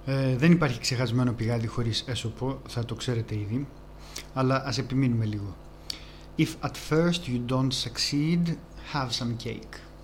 Δεν υπάρχει ξεχασμένο πηγάδι χωρίς έσωπο, θα το ξέρετε ήδη, αλλά ας επιμείνουμε λίγο. If at first you don't succeed, have some cake.